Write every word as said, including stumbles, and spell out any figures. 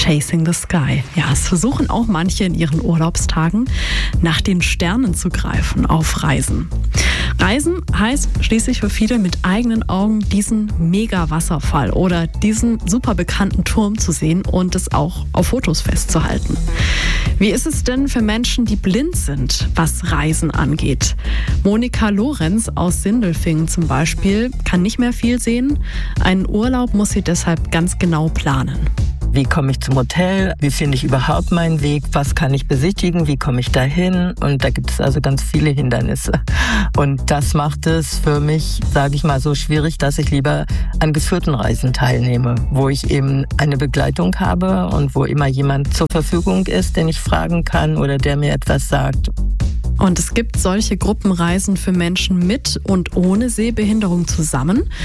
Chasing the Sky. Ja, es versuchen auch manche in ihren Urlaubstagen nach den Sternen zu greifen auf Reisen. Reisen heißt schließlich für viele mit eigenen Augen diesen Mega-Wasserfall oder diesen super bekannten Turm zu sehen und es auch auf Fotos festzuhalten. Wie ist es denn für Menschen, die blind sind, was Reisen angeht? Monika Lorenz aus Sindelfingen zum Beispiel kann nicht mehr viel sehen. Einen Urlaub muss sie deshalb ganz genau planen. Wie komme ich zum Hotel? Wie finde ich überhaupt meinen Weg? Was kann ich besichtigen? Wie komme ich dahin? Und da gibt es also ganz viele Hindernisse. Und das macht es für mich, sage ich mal, so schwierig, dass ich lieber an geführten Reisen teilnehme, wo ich eben eine Begleitung habe und wo immer jemand zur Verfügung ist, den ich fragen kann oder der mir etwas sagt. Und es gibt solche Gruppenreisen für Menschen mit und ohne Sehbehinderung zusammen.